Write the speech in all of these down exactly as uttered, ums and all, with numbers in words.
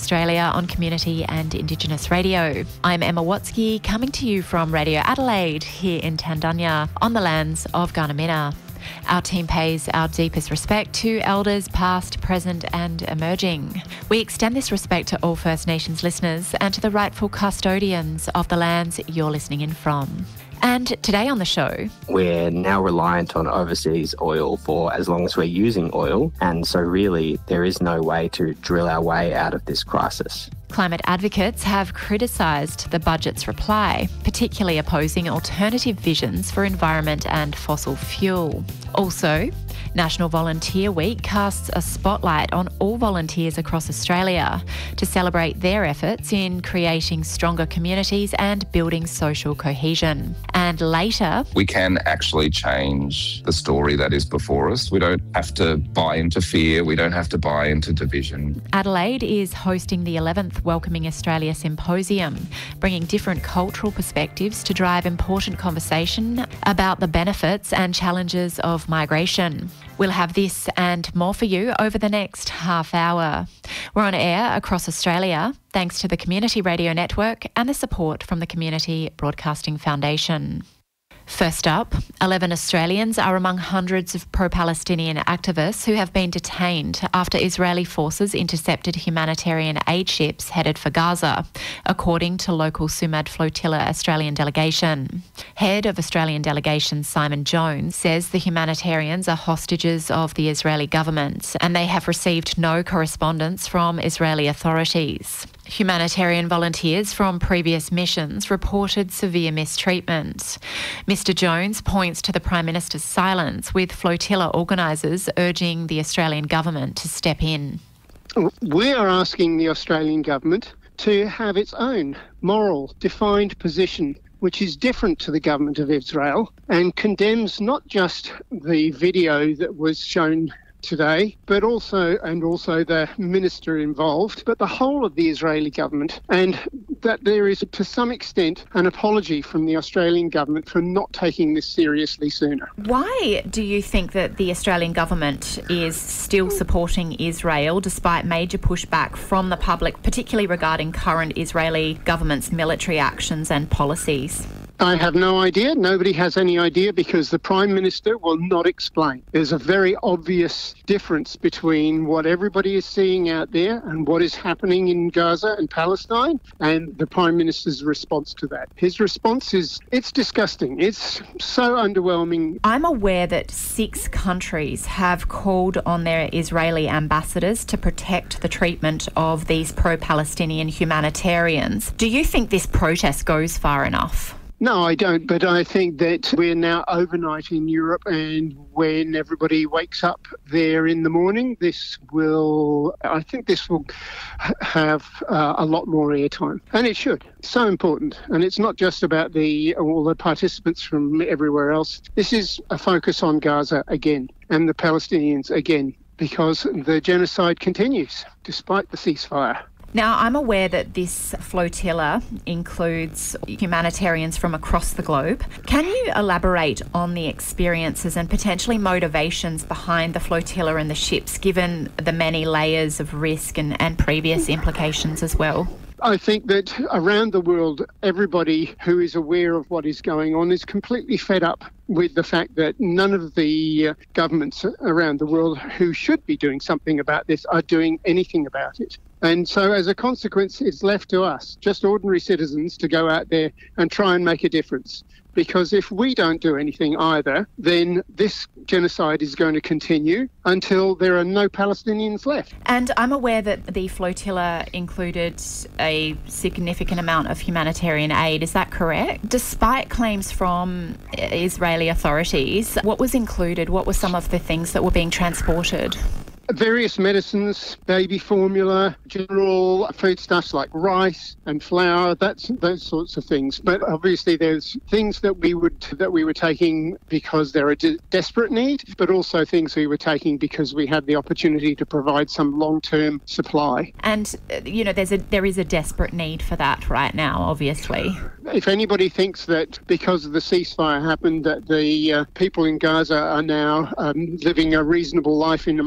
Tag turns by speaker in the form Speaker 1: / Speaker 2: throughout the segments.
Speaker 1: Australia on Community and Indigenous Radio. I'm Emma Watsky, coming to you from Radio Adelaide here in Tandanya on the lands of Gundamina. Our team pays our deepest respect to elders past, present and emerging. We extend this respect to all First Nations listeners and to the rightful custodians of the lands you're listening in from. And today on the show,
Speaker 2: we're now reliant on overseas oil for as long as we're using oil, and so really there is no way to drill our way out of this crisis.
Speaker 1: Climate advocates have criticised the budget's reply, particularly opposing alternative visions for environment and fossil fuel. Also, National Volunteer Week casts a spotlight on all volunteers across Australia to celebrate their efforts in creating stronger communities and building social cohesion. And later,
Speaker 3: we can actually change the story that is before us. We don't have to buy into fear. We don't have to buy into division.
Speaker 1: Adelaide is hosting the eleventh Welcoming Australia Symposium, bringing different cultural perspectives to drive important conversation about the benefits and challenges of migration. We'll have this and more for you over the next half hour. We're on air across Australia thanks to the Community Radio Network and the support from the Community Broadcasting Foundation. First up, eleven Australians are among hundreds of pro-Palestinian activists who have been detained after Israeli forces intercepted humanitarian aid ships headed for Gaza, according to local Sumad Flotilla Australian delegation. Head of Australian delegation Simon Jones says the humanitarians are hostages of the Israeli government and they have received no correspondence from Israeli authorities. Humanitarian volunteers from previous missions reported severe mistreatment. Mister Jones points to the Prime Minister's silence, with flotilla organisers urging the Australian government to step in.
Speaker 4: We are asking the Australian government to have its own moral, defined position, which is different to the government of Israel and condemns not just the video that was shown today, but also, and also the minister involved, but the whole of the Israeli government, and that there is, to some extent, an apology from the Australian government for not taking this seriously sooner.
Speaker 1: Why do you think that the Australian government is still supporting Israel despite major pushback from the public, particularly regarding current Israeli government's military actions and policies?
Speaker 4: I have no idea. Nobody has any idea because the Prime Minister will not explain. There's a very obvious difference between what everybody is seeing out there and what is happening in Gaza and Palestine and the Prime Minister's response to that. His response is, it's disgusting. It's so underwhelming.
Speaker 1: I'm aware that six countries have called on their Israeli ambassadors to protect the treatment of these pro-Palestinian humanitarians. Do you think this protest goes far enough?
Speaker 4: No, I don't, but I think that we're now overnight in Europe, and when everybody wakes up there in the morning, this will, I think this will have uh, a lot more airtime, and it should. It's so important, and it's not just about the all the participants from everywhere else. This is a focus on Gaza again, and the Palestinians again, because the genocide continues, despite the ceasefire.
Speaker 1: Now, I'm aware that this flotilla includes humanitarians from across the globe. Can you elaborate on the experiences and potentially motivations behind the flotilla and the ships, given the many layers of risk and, and previous implications as well?
Speaker 4: I think that around the world, everybody who is aware of what is going on is completely fed up with the fact that none of the uh, governments around the world who should be doing something about this are doing anything about it. And so as a consequence, it's left to us, just ordinary citizens, to go out there and try and make a difference. Because if we don't do anything either, then this genocide is going to continue until there are no Palestinians left.
Speaker 1: And I'm aware that the flotilla included a significant amount of humanitarian aid. Is that correct? Despite claims from Israeli authorities, what was included? What were some of the things that were being transported?
Speaker 4: Various medicines, baby formula, general foodstuffs like rice and flour, that's those sorts of things. But obviously there's things that we would that we were taking because they're a de- desperate need, but also things we were taking because we had the opportunity to provide some long-term supply.
Speaker 1: And you know, there's a there is a desperate need for that right now, obviously.
Speaker 4: If anybody thinks that because the ceasefire happened that the uh, people in Gaza are now um, living a reasonable life in amongst the ruins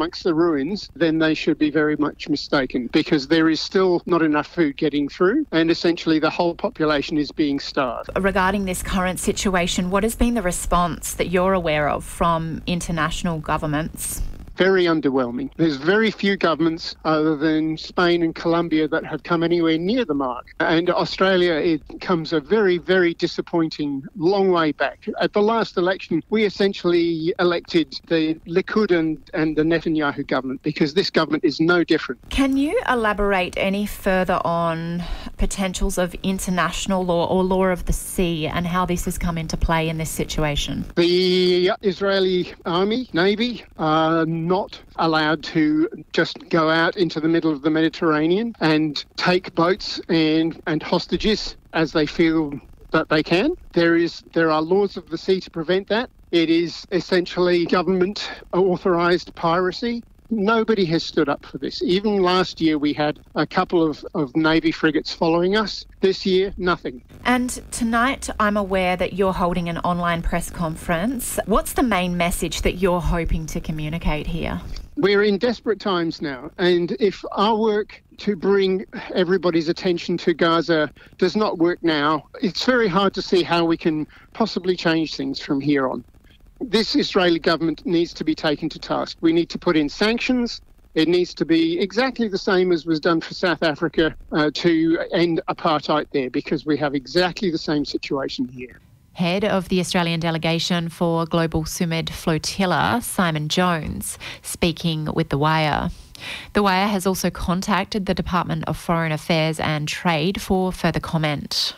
Speaker 4: ruins, then they should be very much mistaken, because there is still not enough food getting through, and essentially the whole population is being starved.
Speaker 1: Regarding this current situation, what has been the response that you're aware of from international governments?
Speaker 4: Very underwhelming. There's very few governments other than Spain and Colombia that have come anywhere near the mark. And Australia, it comes a very, very disappointing long way back. At the last election, we essentially elected the Likud and, and the Netanyahu government, because this government is no different.
Speaker 1: Can you elaborate any further on potentials of international law or law of the sea and how this has come into play in this situation?
Speaker 4: The Israeli army, navy, are not allowed to just go out into the middle of the Mediterranean and take boats and, and hostages as they feel that they can. There is there are laws of the sea to prevent that. It is essentially government authorised piracy. Nobody has stood up for this. Even last year we had a couple of, of Navy frigates following us. This year, nothing.
Speaker 1: And tonight I'm aware that you're holding an online press conference. What's the main message that you're hoping to communicate here?
Speaker 4: We're in desperate times now, and if our work to bring everybody's attention to Gaza does not work now, it's very hard to see how we can possibly change things from here on. This Israeli government needs to be taken to task. We need to put in sanctions. It needs to be exactly the same as was done for South Africa uh, to end apartheid there, because we have exactly the same situation here.
Speaker 1: Head of the Australian delegation for Global Sumud Flotilla, Simon Jones, speaking with The Wire. The Wire has also contacted the Department of Foreign Affairs and Trade for further comment.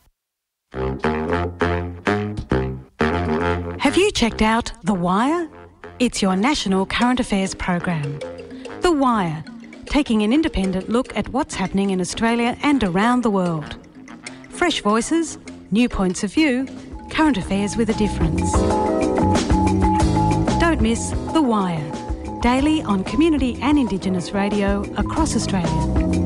Speaker 5: Have you checked out The Wire? It's your national current affairs program. The Wire, taking an independent look at what's happening in Australia and around the world. Fresh voices, new points of view, current affairs with a difference. Don't miss The Wire, daily on community and Indigenous radio across Australia.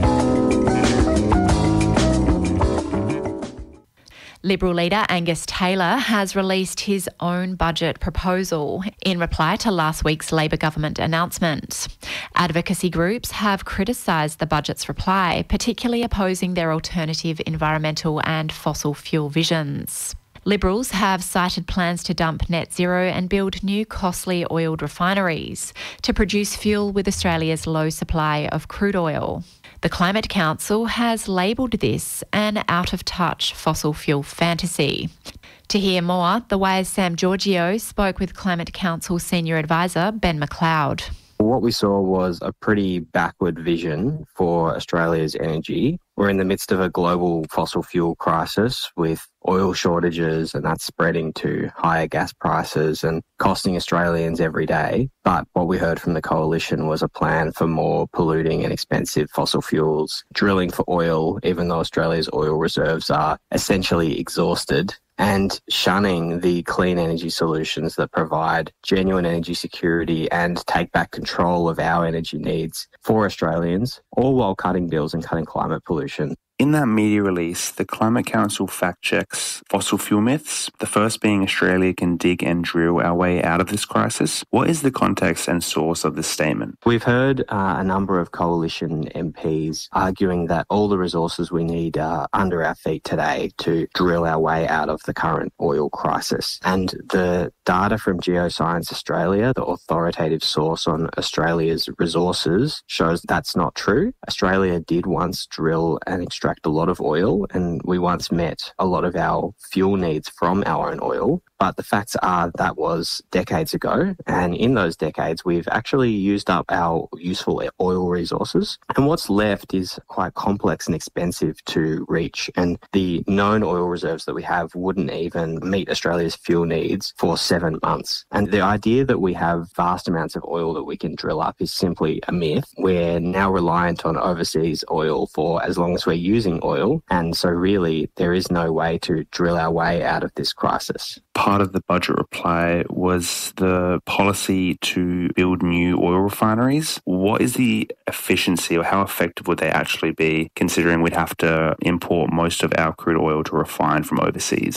Speaker 1: Liberal leader Angus Taylor has released his own budget proposal in reply to last week's Labor government announcement. Advocacy groups have criticised the budget's reply, particularly opposing their alternative environmental and fossil fuel visions. Liberals have cited plans to dump net zero and build new costly oiled refineries to produce fuel with Australia's low supply of crude oil. The Climate Council has labelled this an out-of-touch fossil fuel fantasy. To hear more, The Wire's Sam Giorgio spoke with Climate Council Senior Advisor Ben McLeod.
Speaker 2: What we saw was a pretty backward vision for Australia's energy. We're in the midst of a global fossil fuel crisis with oil shortages, and that's spreading to higher gas prices and costing Australians every day. But what we heard from the coalition was a plan for more polluting and expensive fossil fuels, drilling for oil, even though Australia's oil reserves are essentially exhausted, and shunning the clean energy solutions that provide genuine energy security and take back control of our energy needs for Australians, all while cutting bills and cutting climate pollution.
Speaker 6: In that media release, the Climate Council fact-checks fossil fuel myths, the first being Australia can dig and drill our way out of this crisis. What is the context and source of this statement?
Speaker 2: We've heard uh, a number of coalition M Ps arguing that all the resources we need are under our feet today to drill our way out of the current oil crisis. And the data from Geoscience Australia, the authoritative source on Australia's resources, shows that's not true. Australia did once drill and extract a lot of oil, and we once met a lot of our fuel needs from our own oil. But the facts are that was decades ago, and in those decades we've actually used up our useful oil resources, and what's left is quite complex and expensive to reach, and the known oil reserves that we have wouldn't even meet Australia's fuel needs for seven months. And the idea that we have vast amounts of oil that we can drill up is simply a myth. We're now reliant on overseas oil for as long as we're using oil, and so really there is no way to drill our way out of this crisis.
Speaker 6: Part of the budget reply was the policy to build new oil refineries. What is the efficiency, or how effective would they actually be, considering we'd have to import most of our crude oil to refine from overseas?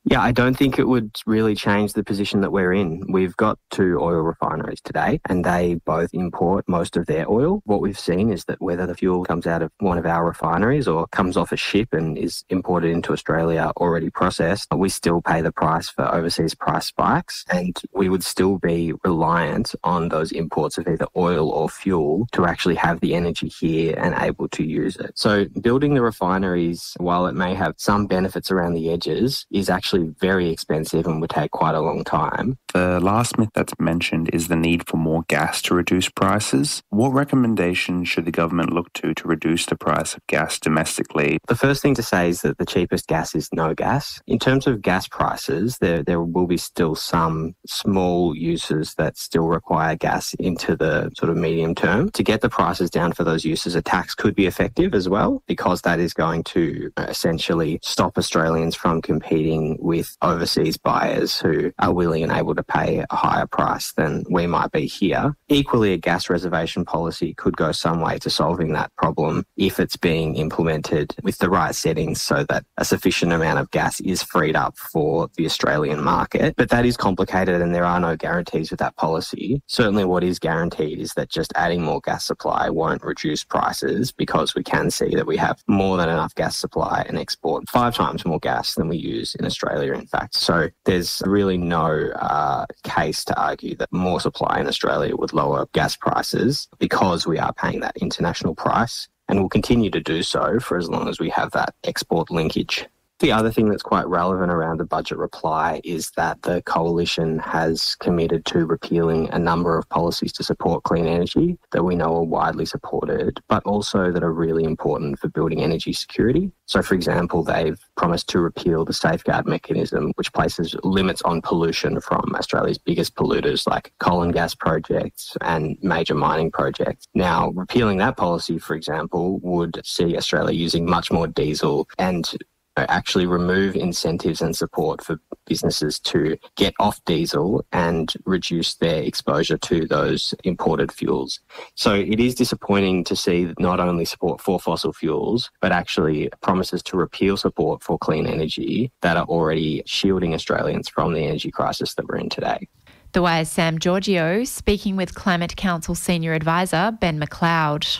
Speaker 2: Yeah, I don't think it would really change the position that we're in. We've got two oil refineries today and they both import most of their oil. What we've seen is that whether the fuel comes out of one of our refineries or comes off a ship and is imported into Australia already processed, we still pay the price for overseas price spikes, and we would still be reliant on those imports of either oil or fuel to actually have the energy here and able to use it. So building the refineries, while it may have some benefits around the edges, is actually very expensive and would take quite a long time.
Speaker 6: The last myth that's mentioned is the need for more gas to reduce prices. What recommendations should the government look to to reduce the price of gas domestically?
Speaker 2: The first thing to say is that the cheapest gas is no gas. In terms of gas prices, there, there will be still some small uses that still require gas into the sort of medium term. To get the prices down for those uses, a tax could be effective as well, because that is going to essentially stop Australians from competing with overseas buyers who are willing and able to pay a higher price than we might be here. Equally, a gas reservation policy could go some way to solving that problem if it's being implemented with the right settings so that a sufficient amount of gas is freed up for the Australian market. But that is complicated and there are no guarantees with that policy. Certainly what is guaranteed is that just adding more gas supply won't reduce prices, because we can see that we have more than enough gas supply and export five times more gas than we use in Australia. In fact. So there's really no uh, case to argue that more supply in Australia would lower gas prices, because we are paying that international price and will continue to do so for as long as we have that export linkage. The other thing that's quite relevant around the budget reply is that the Coalition has committed to repealing a number of policies to support clean energy that we know are widely supported, but also that are really important for building energy security. So, for example, they've promised to repeal the safeguard mechanism, which places limits on pollution from Australia's biggest polluters like coal and gas projects and major mining projects. Now, repealing that policy, for example, would see Australia using much more diesel and actually remove incentives and support for businesses to get off diesel and reduce their exposure to those imported fuels. So it is disappointing to see not only support for fossil fuels, but actually promises to repeal support for clean energy that are already shielding Australians from the energy crisis that we're in today.
Speaker 1: The Wire's Sam Giorgio speaking with Climate Council Senior Advisor Ben McLeod.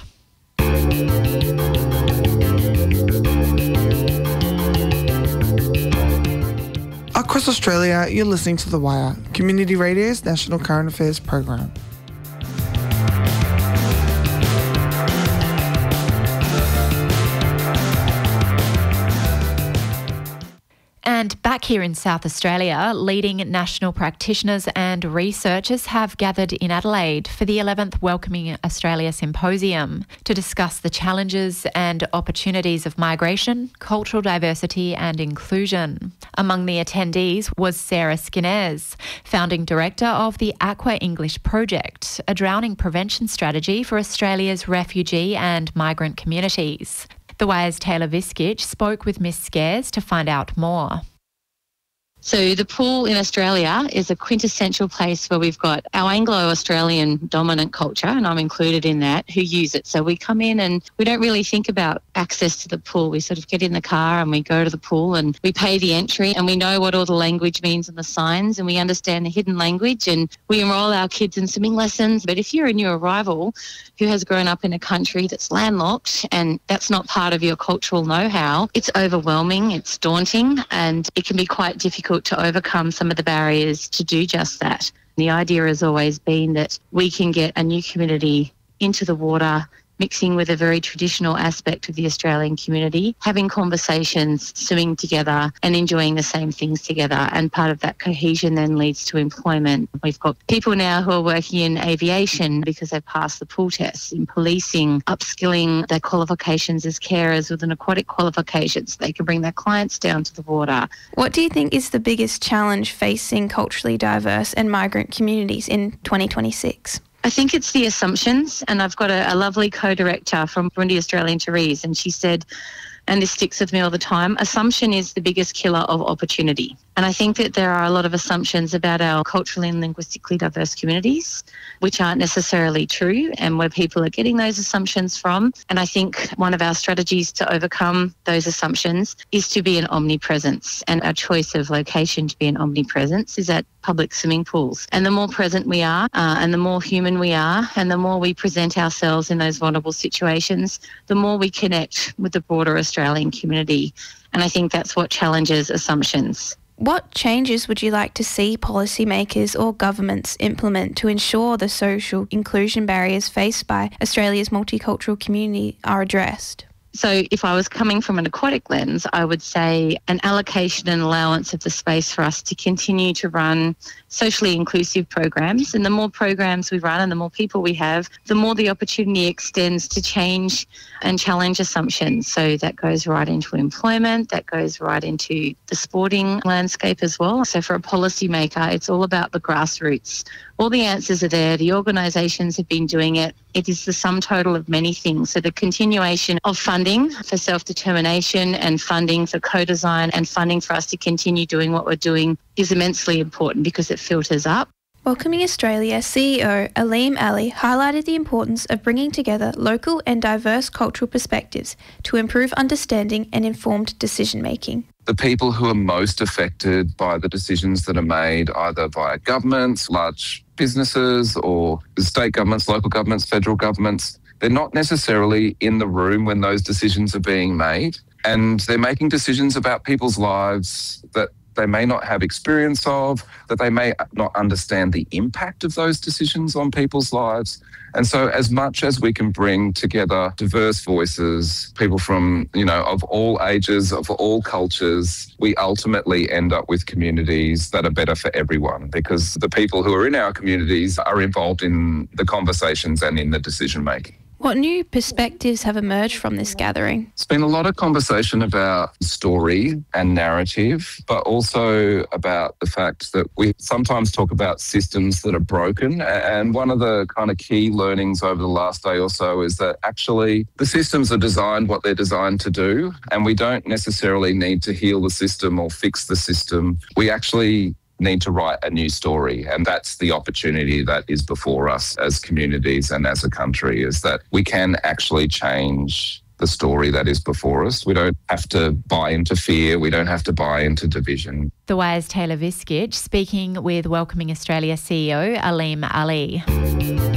Speaker 7: Across Australia, you're listening to The Wire, Community Radio's national current affairs program.
Speaker 1: And back here in South Australia, leading national practitioners and researchers have gathered in Adelaide for the eleventh Welcoming Australia Symposium to discuss the challenges and opportunities of migration, cultural diversity and inclusion. Among the attendees was Sarah Skinners, founding director of the Aqua English Project, a drowning prevention strategy for Australia's refugee and migrant communities. The Wire's Taylor Viskich spoke with Miss Scares to find out more.
Speaker 8: So the pool in Australia is a quintessential place where we've got our Anglo-Australian dominant culture, and I'm included in that, who use it. So we come in and we don't really think about access to the pool. We sort of get in the car and we go to the pool and we pay the entry and we know what all the language means and the signs, and we understand the hidden language, and we enrol our kids in swimming lessons. But if you're a new arrival who has grown up in a country that's landlocked and that's not part of your cultural know-how, it's overwhelming, it's daunting, and it can be quite difficult to overcome some of the barriers to do just that. The idea has always been that we can get a new community into the water, mixing with a very traditional aspect of the Australian community, having conversations, swimming together and enjoying the same things together. And part of that cohesion then leads to employment. We've got people now who are working in aviation because they've passed the pool tests, in policing, upskilling their qualifications as carers with an aquatic qualification so they can bring their clients down to the water.
Speaker 9: What do you think is the biggest challenge facing culturally diverse and migrant communities in twenty twenty-six?
Speaker 8: I think it's the assumptions, and I've got a, a lovely co-director from Burundi Australian Therese, and she said and this sticks with me all the time, assumption is the biggest killer of opportunity. And I think that there are a lot of assumptions about our culturally and linguistically diverse communities, which aren't necessarily true, and where people are getting those assumptions from. And I think one of our strategies to overcome those assumptions is to be an omnipresence. And our choice of location to be an omnipresence is at public swimming pools. And the more present we are, uh, and the more human we are, and the more we present ourselves in those vulnerable situations, the more we connect with the broader Australian community. And I think that's what challenges assumptions.
Speaker 9: What changes would you like to see policymakers or governments implement to ensure the social inclusion barriers faced by Australia's multicultural community are addressed?
Speaker 8: So if I was coming from an aquatic lens, I would say an allocation and allowance of the space for us to continue to run socially inclusive programs. And the more programs we run and the more people we have, the more the opportunity extends to change and challenge assumptions. So that goes right into employment, that goes right into the sporting landscape as well. So for a policymaker, it's all about the grassroots. All the answers are there. The organisations have been doing it. It is the sum total of many things. So the continuation of funding for self-determination and funding for co-design and funding for us to continue doing what we're doing is immensely important because it filters up.
Speaker 9: Welcoming Australia C E O Aleem Ali highlighted the importance of bringing together local and diverse cultural perspectives to improve understanding and informed decision-making.
Speaker 3: The people who are most affected by the decisions that are made either by governments, large businesses, or state governments, local governments, federal governments, they're not necessarily in the room when those decisions are being made. And they're making decisions about people's lives that they may not have experience of, that they may not understand the impact of those decisions on people's lives. And so as much as we can bring together diverse voices, people from, you know, of all ages, of all cultures, we ultimately end up with communities that are better for everyone because the people who are in our communities are involved in the conversations and in the decision making.
Speaker 9: What new perspectives have emerged from this gathering?
Speaker 3: It's been a lot of conversation about story and narrative, but also about the fact that we sometimes talk about systems that are broken. And one of the kind of key learnings over the last day or so is that actually the systems are designed what they're designed to do, and we don't necessarily need to heal the system or fix the system. We actually need to write a new story. And that's the opportunity that is before us as communities and as a country, is that we can actually change the story that is before us. We don't have to buy into fear. We don't have to buy into division.
Speaker 1: The Wire's Taylor Viskich speaking with Welcoming Australia C E O Aleem Ali.